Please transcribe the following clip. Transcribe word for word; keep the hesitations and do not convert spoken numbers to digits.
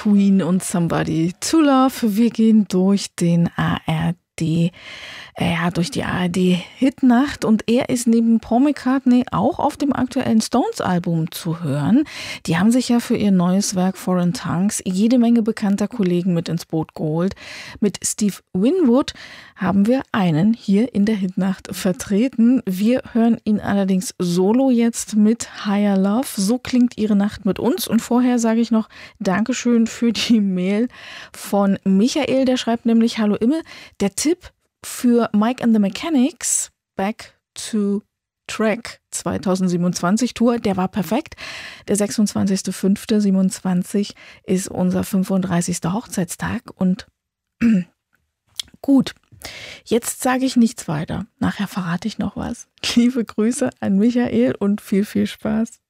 Queen und Somebody to Love. Wir gehen durch den A R D, äh, ja, durch die A R D-Hitnacht und er ist neben Paul McCartney auch auf dem aktuellen Stones-Album zu hören. Die haben sich ja für ihr neues Werk Foreign Tongues jede Menge bekannter Kollegen mit ins Boot geholt. Mit Steve Winwood haben wir einen hier in der Hitnacht vertreten. Wir hören ihn allerdings solo jetzt mit Higher Love. So klingt ihre Nacht mit uns. Und vorher sage ich noch Dankeschön für die Mail von Michael. Der schreibt nämlich: Hallo Imme, der Tipp für Mike and the Mechanics Back to Track zwanzig siebenundzwanzig Tour, der war perfekt. Der sechsundzwanzigster fünfter siebenundzwanzig ist unser fünfunddreißigster Hochzeitstag und gut. Jetzt sage ich nichts weiter. Nachher verrate ich noch was. Liebe Grüße an Michael und viel, viel Spaß.